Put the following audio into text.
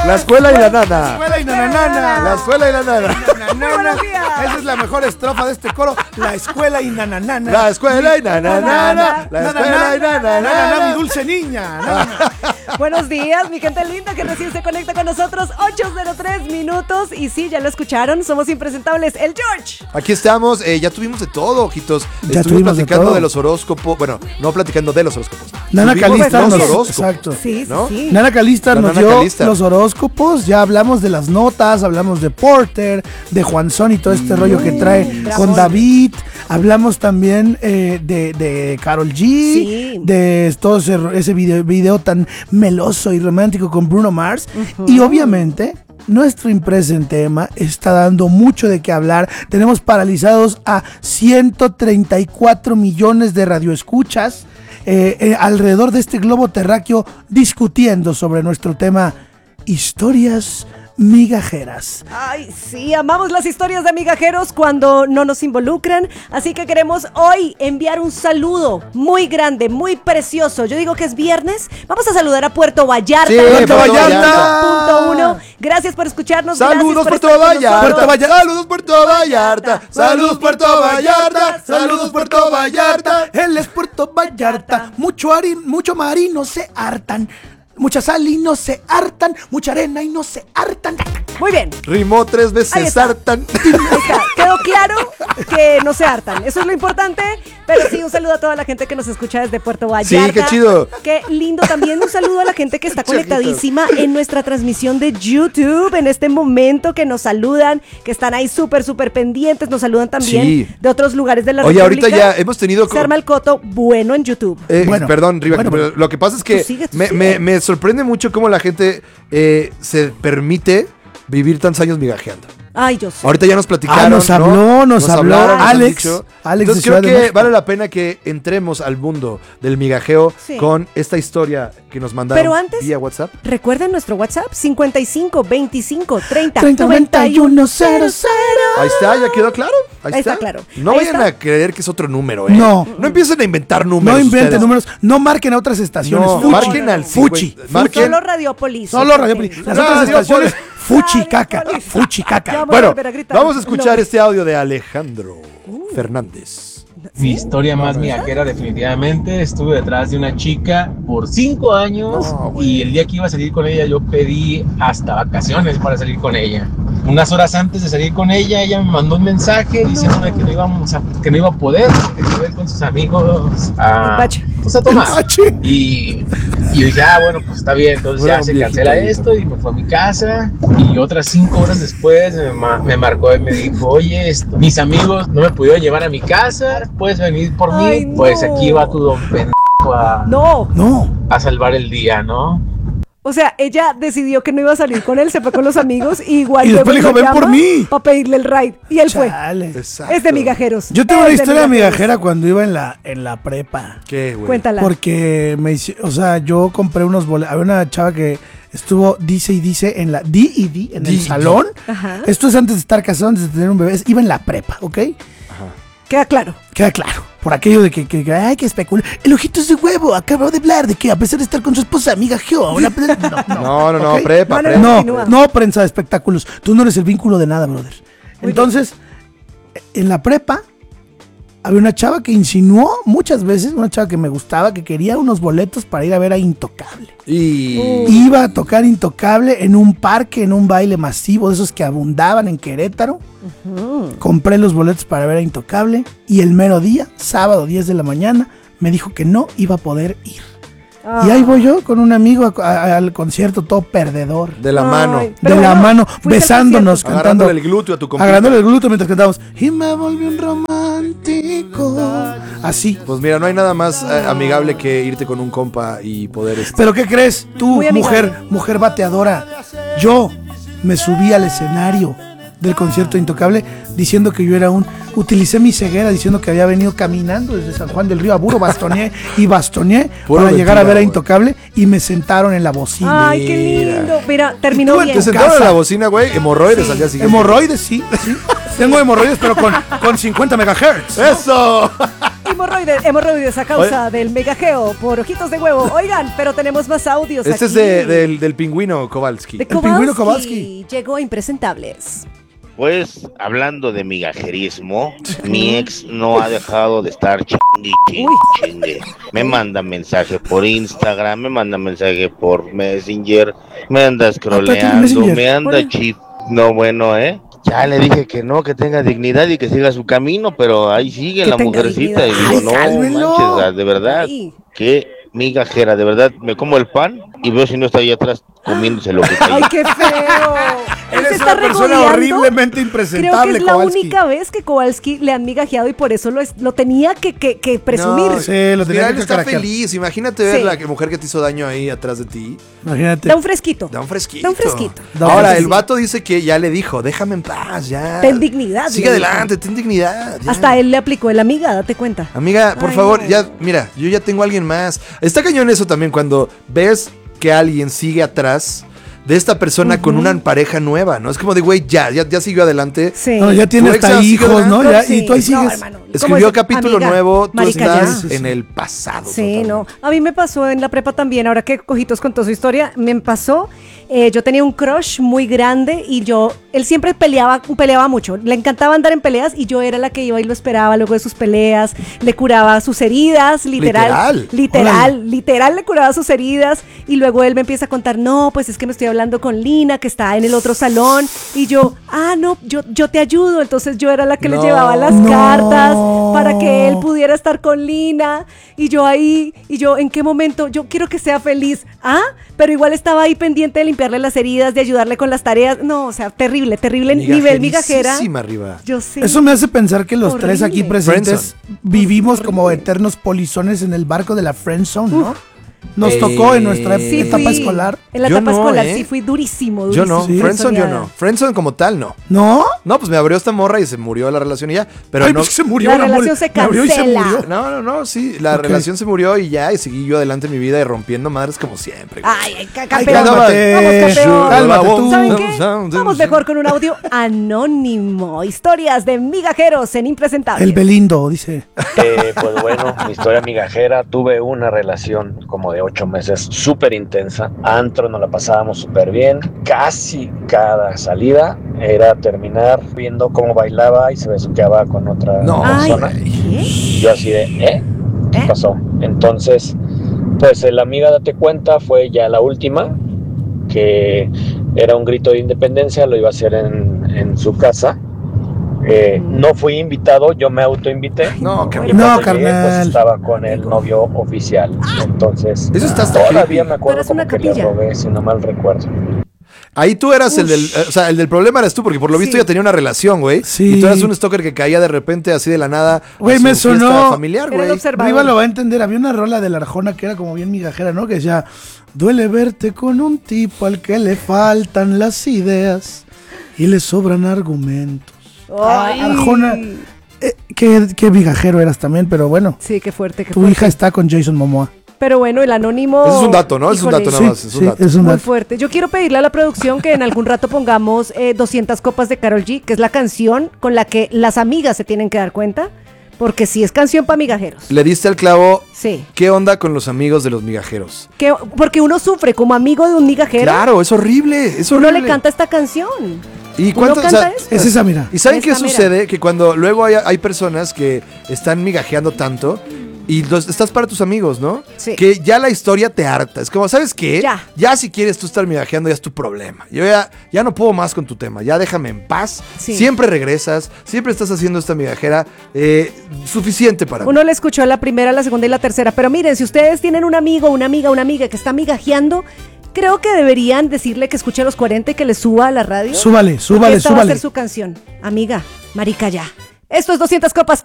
La escuela y la nana. La escuela y la nana. La escuela y la nana. Buenos días. Esa es la mejor estrofa de este coro. La escuela y nananana. La escuela y nananana. La escuela y nananana. Mi dulce niña. Buenos días, mi gente linda que recién se conecta con nosotros. 8:03 minutos. Y sí, ya lo escucharon, somos impresentables. El George. Aquí estamos, ya tuvimos de todo, ojitos. Ya Estuvimos platicando todo. de los horóscopos. Bueno, no platicando de los horóscopos. Nana Tuvimos Calista los nos... horóscopos. Exacto. Sí, ¿no? sí. Nana Calista La nos Nana dio Calista. los horóscopos, ya hablamos de las notas, hablamos de Porter, de Juanzón y todo este rollo que trae bravo. con David, hablamos también de Karol G, Sí. de todo ese video tan meloso y romántico con Bruno Mars, y obviamente... Nuestro impreso en tema está dando mucho de qué hablar. Tenemos paralizados a 134 millones de radioescuchas alrededor de este globo terráqueo discutiendo sobre nuestro tema historias migajeras. Ay, sí, amamos las historias de migajeros cuando no nos involucran, así que queremos hoy enviar un saludo muy grande, muy precioso. Yo digo que es viernes, vamos a saludar a Puerto Vallarta. Sí, Puerto Vallarta. Punto uno. Gracias por escucharnos. Saludos gracias por Puerto estar con Vallarta. nosotros. Saludos Puerto Vallarta. Saludos Puerto Vallarta. Saludos Puerto Vallarta. Él es Puerto Vallarta. Mucho mar y no se hartan. Mucha sal y no se hartan. Mucha arena y no se hartan. Muy bien. Rimó 3 Ahí veces está. hartan. Ahí está. Quedó claro que no se hartan. Eso es lo importante. Pero sí, un saludo a toda la gente que nos escucha desde Puerto Vallarta. Sí, qué chido. Qué lindo. También un saludo a la gente que está conectadísima en nuestra transmisión de YouTube en este momento, que nos saludan, que están ahí súper pendientes. Nos saludan también Sí. de otros lugares de la Oye, República. ahorita ya hemos tenido... Se arma el coto bueno en YouTube. Bueno, perdón, Riva, bueno, pero lo que pasa es que Tú sigue. me sorprende mucho cómo la gente se permite vivir tantos años migajeando. Ay, yo sé. Ahorita ya nos platicaron. nos ¿no? habló hablaron, nos han Alex. dicho. Alex de Entonces Ciudad creo de que México. vale la pena que entremos al mundo del migajeo Sí. con esta historia que nos mandaron Pero antes- vía WhatsApp. Recuerden nuestro WhatsApp 55 25 30 91 00. Ahí está, ya quedó claro. Ahí está claro. No Ahí vayan está. a creer que es otro número, ¿eh? No. No empiecen a inventar números. No inventen ustedes. números. No marquen a otras estaciones. No, Fuchi. marquen al Fuchi. 50, marquen. Solo Radiopolis. Solo Radio Poli. Las otras Radio estaciones, Poli. fuchi caca. Radio Poli. Fuchi Ya caca. vamos a Bueno, volver a gritar. vamos a escuchar No. este audio de Alejandro Fernández. Mi historia más migajera definitivamente, estuve detrás de una chica por 5 años y el día que iba a salir con ella yo pedí hasta vacaciones para salir con ella. Unas horas antes de salir con ella me mandó un mensaje diciéndome que no iba a poder, que se iba a ir con sus amigos a tomar. Y yo dije, bueno, pues está bien, entonces ya se cancela esto y me fue a mi casa. Y otras 5 horas después me marcó y me dijo, oye, mis amigos no me pudieron llevar a mi casa, puedes venir por mí. Ay, no. Pues aquí va tu don pendejo No. a salvar el día, ¿no? O sea, ella decidió que no iba a salir con él, se fue con los amigos y igual Y después le dijo, ven por mí. para pedirle el ride. Y él Chale. Exacto. fue. Es de migajeros. Yo tengo una Es de historia migajeros. migajera cuando iba en la prepa. ¿Qué, güey? Cuéntala. Porque yo compré unos boletos. Había una chava que estuvo, dice y dice, en la D&D, en el salón. Ajá. Esto es antes de estar casado, antes de tener un bebé. Iba en la prepa, ¿ok? Queda claro. Queda claro. Por aquello de que ay, que especula. El ojito es de huevo. Acabo de hablar de que a pesar de estar con su esposa, amiga Geo. No, ¿ok? prepa, No, prepa. Continúa. No, prensa de espectáculos. Tú no eres el vínculo de nada, brother. Entonces, en la prepa, había una chava que insinuó muchas veces, una chava que me gustaba, que quería unos boletos para ir a ver a Intocable. Y... Iba a tocar Intocable en un parque, en un baile masivo, de esos que abundaban en Querétaro. Compré los boletos para ver a Intocable y el mero día, sábado 10 de la mañana, me dijo que no iba a poder ir. Y ahí voy yo con un amigo al concierto todo perdedor. De la mano. Pero de la bueno, mano, fuiste al besándonos, concierto. cantando. Agarrándole el glúteo a tu compita. Agarrándole el glúteo mientras cantamos. Y me volví un romántico. Así. Pues mira, no hay nada más amigable que irte con un compa y poder... Pero ¿qué crees? Tú, Muy amigable. mujer bateadora. Yo me subí al escenario del concierto Intocable diciendo que yo era utilicé mi ceguera diciendo que había venido caminando desde San Juan del Río a Buro, bastoneé Puro para llegar a ver a mentira, Intocable y me sentaron en la bocina. Ay, qué lindo. Mira, terminó Tú en bien. Te sentaron casa. en la bocina, güey, hemorroides al día siguiente. Hemorroides, sí. Tengo hemorroides, pero con 50 megahertz. ¡Eso! hemorroides a causa del migajeo por ojitos de huevo. Oigan, pero tenemos más audios Este aquí. es del pingüino Kowalski. De pingüino Kowalski. Llegó a Impresentables. Pues, hablando de migajerismo, mi ex no ha dejado de estar chingue. Me manda mensaje por Instagram, me manda mensaje por Messenger, me anda scrolleando, Messenger. me anda no, bueno, Ya le dije que no, que tenga dignidad y que siga su camino, pero ahí sigue Que la tenga mujercita. dignidad. Y digo, Ay, no cálmelo. manches, de verdad, Ay. qué migajera, de verdad, me como el pan y veo si no está ahí atrás comiéndose lo que está ahí. ¡Ay, qué feo! Él se Eres está una persona regodeando. horriblemente Creo que impresentable, es la Kowalski. única vez que Kowalski le han migajeado y por eso lo tenía que presumir. No, Sí, lo tenía mira, que él está caraquear. feliz. Imagínate ver Sí. la mujer que te hizo daño ahí atrás de ti. Imagínate. Da un fresquito. Da un fresquito. Da un fresquito. Da un Ahora, fresquito. el vato dice que ya le dijo, déjame en paz, ya. Ten dignidad, Sigue le dijo. adelante, ten dignidad. ya. Hasta él le aplicó el amiga, date cuenta. Amiga, por Ay, favor, no. ya, mira, yo ya tengo a alguien más. Está cañón eso también cuando ves que alguien sigue atrás de esta persona con una pareja nueva, ¿no? Es como de, güey, ya siguió adelante. Sí. No, ya tiene Tu hasta ex sigue hijos, ¿no? adelante. Ya, y tú ahí No, sigues. hermano. ¿Cómo Escribió es? capítulo Amiga, nuevo, tú marica, estás ya. Sí, sí. en el pasado. Sí, totalmente. no. A mí me pasó en la prepa también, ahora que Cojitos contó su historia, me pasó, yo tenía un crush muy grande y él siempre peleaba mucho, le encantaba andar en peleas y yo era la que iba y lo esperaba luego de sus peleas, le curaba sus heridas, literal le curaba sus heridas y luego él me empieza a contar, no, pues es que me estoy hablando con Lina, que está en el otro salón y yo, no, yo te ayudo, entonces yo era la que le No. llevaba las No. cartas para que él pudiera estar con Lina y yo en qué momento, yo quiero que sea feliz, pero igual estaba ahí pendiente de limpiarle las heridas, de ayudarle con las tareas, no, o sea, terrible nivel migajera. Migajerísima arriba. Yo sí. Eso me hace pensar que los tres aquí Horrible. presentes vivimos Horrible. como eternos polizones en el barco de la friendzone, ¿no? Nos tocó en nuestra Sí etapa fui. escolar. En la Yo etapa no, escolar ¿eh? sí fui durísimo. Yo no, Sí. Friendzone yo no. Friendzone como tal no. ¿No? No, pues me abrió esta morra y se murió la relación y ya. Pero Ay, no. pues se murió La la relación mole. se Me abrió y se cancela. murió. No, sí, la Ok. relación se murió y ya, y seguí yo adelante en mi vida y rompiendo madres como siempre. güey. Ay, Ay, campeón. cálmate. Vamos, campeón. Cálmate tú. ¿Saben qué? Vamos mejor con un audio anónimo. Historias de migajeros en Impresentables. El Belindo, dice. Pues bueno, mi historia migajera, tuve una relación como de 8 meses súper intensa, antro, nos la pasábamos súper bien, casi cada salida era terminar viendo cómo bailaba y se besuqueaba con otra No. persona. ¿Qué? Y yo así de, ¿qué pasó? Entonces, pues el amiga date cuenta fue ya la última, que era un grito de independencia, lo iba a hacer en su casa. No fui invitado, yo me autoinvité. No, Y carnal. cuando No, llegué, carnal. pues estaba con el novio oficial. Entonces, Eso está hasta todavía creepy. me acuerdo Eres como una que le capilla. robé, si no mal recuerdo. Ahí tú eras el del problema eres tú, porque por lo visto Sí. ya tenía una relación, güey. Sí. Y tú eras un stalker que caía de repente así de la nada. Güey, a su me fiesta sonó- familiar, Era el güey. observador. Riva lo va a entender. Había una rola de la Arjona que era como bien migajera, ¿no? Que decía, duele verte con un tipo al que le faltan las ideas y le sobran argumentos. Ay. Arjona, qué migajero eras también, pero bueno. Sí, qué fuerte, qué Tu fuerte. hija está con Jason Momoa. Pero bueno, el anónimo. Ese es un dato, ¿no? Es un híjole, dato nada más. Es un Sí, dato. es un Muy dato. fuerte. Yo quiero pedirle a la producción que en algún rato pongamos 200 copas de Karol G, que es la canción con la que las amigas se tienen que dar cuenta, porque sí es canción para migajeros. Le diste al clavo. Sí. ¿Qué onda con los amigos de los migajeros? Porque uno sufre como amigo de un migajero. Claro, es horrible. Es Uno horrible. le canta esta canción. ¿Y uno cuánto? canta esto. Es esa, mira. ¿Y saben qué Esta, mira. sucede? Que cuando luego hay personas que están migajeando tanto y estás para tus amigos, ¿no? Sí. Que ya la historia te harta. Es como, ¿sabes qué? Ya. Si quieres tú estar migajeando, ya es tu problema. Yo ya no puedo más con tu tema. Ya déjame en paz. Sí. Siempre regresas. Siempre estás haciendo esta migajera. Suficiente para mí. Uno le escuchó la primera, la segunda y la tercera. Pero miren, si ustedes tienen un amigo, una amiga que está migajeando, creo que deberían decirle que escuche a los 40 y que le suba a la radio. Súbale, Porque esta va a súbale. ser su canción. Amiga, marica ya. Esto es 200 copas.